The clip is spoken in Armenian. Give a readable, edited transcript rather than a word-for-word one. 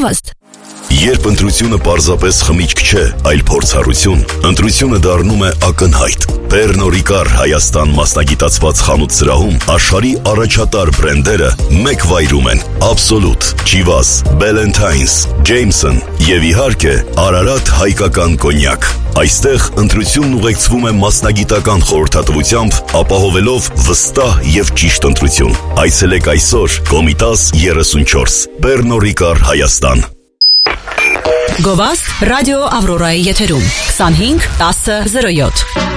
Գովազդ։ Երբ ընտրությունը պարզապես խմիչք չէ, այլ փորձառություն, ընտրությունը դառնում է ակնհայտ։ Pernod Ricard Հայաստան մասնագիտացված խանութ սրահում աշխարհի առաջատար բրենդերը մեկ վայրում են. Absolut, Chivas, Ballantine's, Jameson եւ իհարկե Ararat հայկական կոնյակ։ Այստեղ ընտրությունն ուղեկցվում է մասնագիտական խորհրդատվությամբ, ապահովելով վստահ եւ ճիշտ ընտրություն։ Այցելեք այսօր Կոմիտաս 34, Pernod Ricard Հայաստան։ Գովազդ ռադիո Ավրորայի եթերում 25 10 07